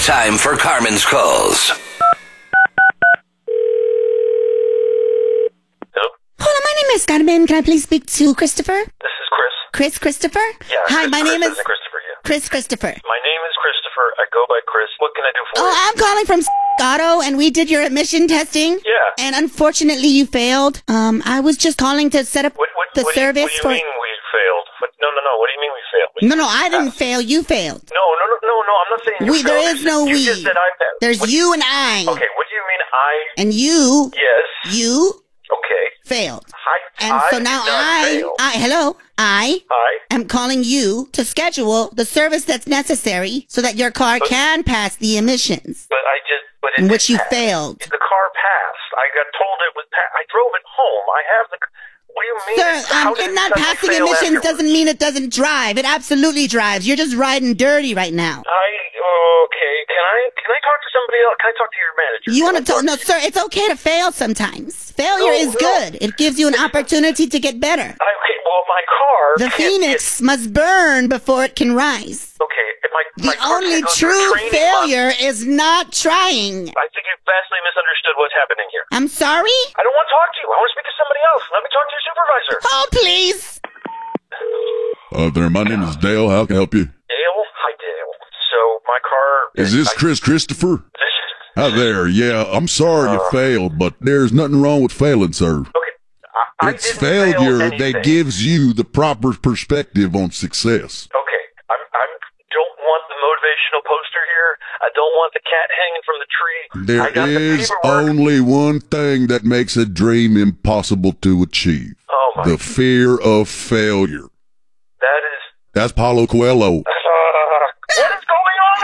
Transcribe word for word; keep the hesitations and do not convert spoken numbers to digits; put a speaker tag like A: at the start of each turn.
A: It's time for Carmen's Calls.
B: Hello?
C: Hello, my name is Carmen. Can I please speak to Christopher?
B: This is Chris.
C: Chris Christopher?
B: Yeah.
C: Hi,
B: Chris,
C: my
B: Chris
C: name is
B: isn't Christopher. Yeah.
C: Chris Christopher.
B: My name is Christopher. I go by Chris. What can I do for
C: Oh,
B: you?
C: I'm calling from Auto, and we did your emission testing.
B: Yeah.
C: And unfortunately, you failed. Um, I was just calling to set up
B: What, what,
C: the
B: what do you-
C: service
B: what do
C: for.
B: you mean we failed? What, no, no, no. What do you mean we failed? We,
C: No, no, I didn't fail. You failed.
B: No, no, no, no, no. I'm not saying you
C: We- there
B: failed.
C: is no
B: you
C: we.
B: just said I failed.
C: There's
B: What-
C: you and I.
B: Okay, what do you mean I?
C: And you,
B: Yes.
C: you
B: Okay.
C: failed.
B: I,
C: And
B: I
C: so
B: did
C: now
B: not
C: I,
B: fail.
C: I, hello, I
B: I.
C: am calling you to schedule the service that's necessary so that your car
B: But-
C: can pass the emissions
B: But I just. But it
C: in which you
B: didn't pass.
C: failed.
B: The car passed. I got told it was. Pa- I drove it home. I have the. What do you mean?
C: Sir,
B: How
C: um,
B: did
C: it
B: it
C: not
B: suddenly
C: passing
B: fail
C: emissions
B: afterwards?
C: doesn't mean it doesn't drive. It absolutely drives. You're just riding dirty right now.
B: I okay. Can I can I talk to somebody else? Can I talk to your manager?
C: You want to
B: Can I
C: talk? No, sir, it's okay to fail sometimes. Failure
B: No,
C: is
B: no.
C: good. It gives you an opportunity to get better.
B: I, okay, well, my car.
C: The
B: can't
C: phoenix must burn before it can rise.
B: Get, okay, if my
C: The
B: my car
C: only
B: can't go through
C: true
B: training
C: failure is not trying.
B: months. I think you've vastly misunderstood what's happening here.
C: I'm sorry?
B: I don't want to talk to you. I want to speak to somebody else. Let me talk to your supervisor.
C: Oh, please.
D: Uh, there, my name is Dale. How can I help you?
B: Dale, hi Dale. So my car.
D: Is this
B: I-
D: Chris Christopher?
B: This,
D: Hi there. Yeah, I'm sorry you
B: Uh.
D: failed, but there's nothing wrong with failing, sir.
B: okay. I, I
D: It's
B: didn't fail
D: failure
B: anything.
D: that gives you the proper perspective on success.
B: Okay, I'm, I'm don't want the motivational poster here. I don't want the cat hanging from the tree. I got
D: There
B: the
D: is
B: paperwork.
D: only one thing that makes a dream impossible to achieve.
B: Oh my!
D: The fear of failure.
B: That is
D: That's Paulo Coelho.
B: that's